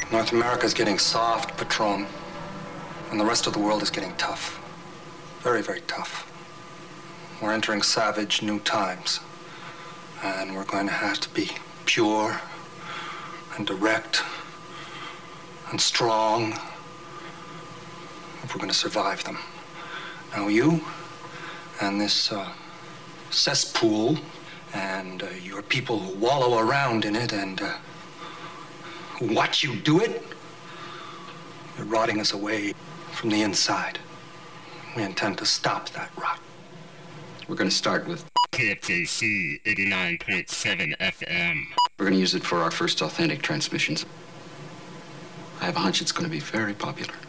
North America's getting soft, Patron. And the rest of the world is getting tough. Very, very tough. We're entering savage new times. And we're going to have to be pure and direct and strong if we're going to survive them. Now you and this cesspool and your people who wallow around in it and who watch you do it, you're rotting us away from the inside. We intend to stop that rot. We're going to start with KFJC 89.7 FM. We're going to use it for our first authentic transmissions. I have a hunch it's going to be very popular.